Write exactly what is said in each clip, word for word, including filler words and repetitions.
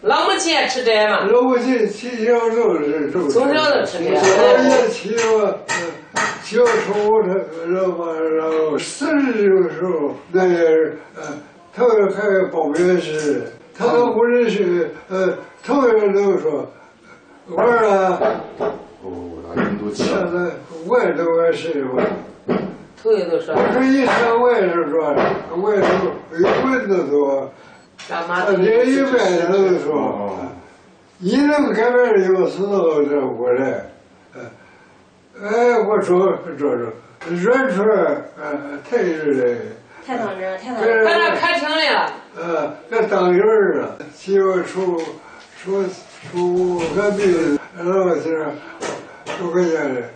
老母亲也吃这嘛？ 老母亲从小就是就从小就吃这。 我也骑过，小时候他然后然后四十的时候，那也是呃，他还保镖是，他都不认识，呃，同学都说玩了。 哦，那人都现在外头还是有。 头一都说。 我说一看外头说，外头有棍子多。他连一百都说，你能改变有时候这过来，哎，我说这这认出来，呃，太热了， 太当真，太当真。 把他开成来了。 呃，这当人儿啊，媳妇出出出隔壁老乡，不回家了，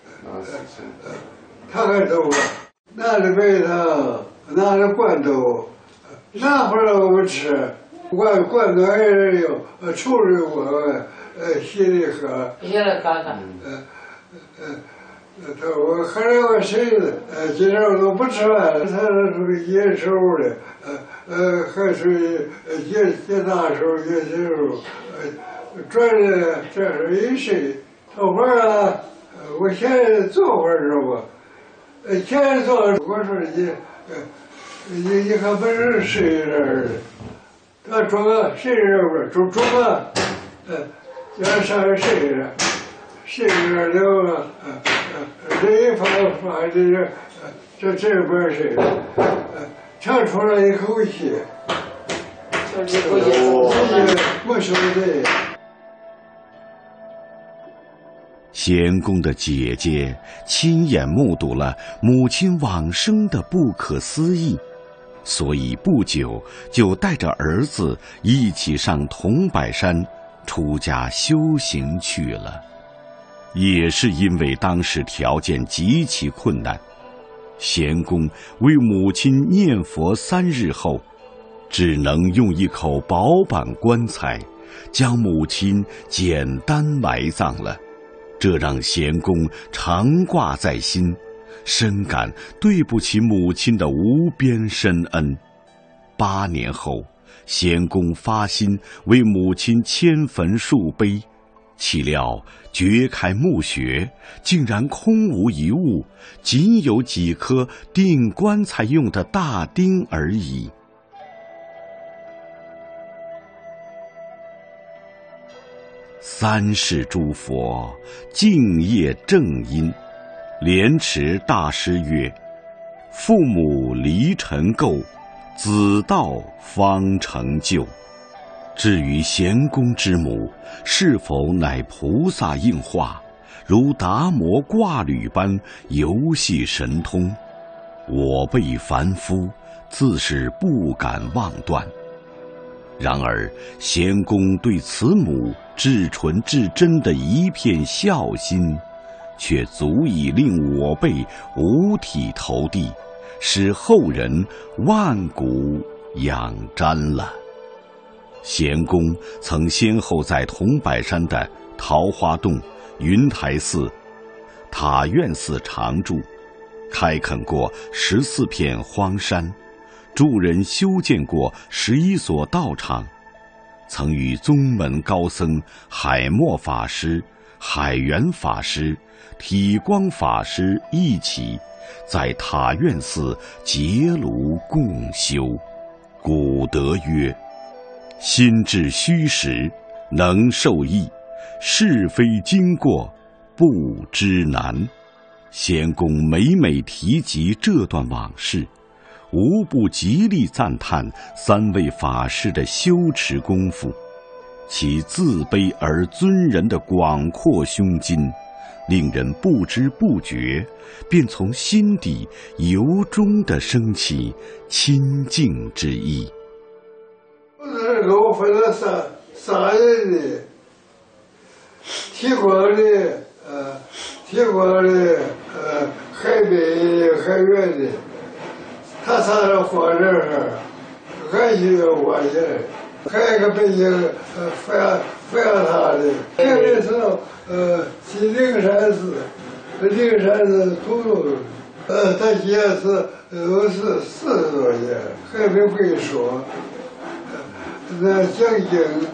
他还走了，拿着白糖，拿着罐头。那会儿我们吃罐罐头还是有，呃，臭水我呃稀里喝。 稀里喝喝。 呃呃，他我后来我谁子，呃，今天我都不吃饭，他是属于野兽的，呃呃，还属于野野大兽、野小兽，呃，转的这是一谁？做饭啊，我现在做饭知道吧？呃，现在做我说你，呃。你你还不是谁人？他中个谁人不是中中个，呃，要上谁人？谁人了了？呃呃，这一发发这个，这这不是谁？呃，唱出了一口气。 就是一口气。 我说的。 贤公的姐姐亲眼目睹了母亲往生的不可思议。所以不久就带着儿子一起上桐柏山出家修行去了。也是因为当时条件极其困难，贤公为母亲念佛三日后，只能用一口薄板棺材将母亲简单埋葬了。这让贤公常挂在心，深感对不起母亲的无边深恩。八年后，贤公发心为母亲迁坟树碑，岂料掘开墓穴，竟然空无一物，仅有几颗钉棺材用的大钉而已。三世诸佛敬业正因，莲池大师曰：父母离尘垢，子道方成就。至于贤公之母是否乃菩萨应化，如达摩挂履般游戏神通，我辈凡夫自是不敢妄断。然而贤公对此母至纯至真的一片孝心，却足以令我辈五体投地，使后人万古仰瞻了。贤公曾先后在桐柏山的桃花洞、云台寺、塔院寺常住，开垦过十四片荒山，助人修建过十一所道场，曾与宗门高僧海默法师、海源法师、体光法师一起在塔院寺结庐共修。古德曰：心至虚实，能受益；是非经过，不知难。贤公每每提及这段往事，无不极力赞叹三位法师的修持功夫，其自卑而尊人的广阔胸襟，令人不知不觉便从心底由衷地升起亲近之意。 给我分了三三人的，提光的，呃，提光的，呃，海北的，海远的，他仨人活这儿，俺就要活下来。还有个北京，呃，反反他的，这个是呃，去灵山寺，灵山寺土路，呃，他也是都是四十多年，还没会说。那讲经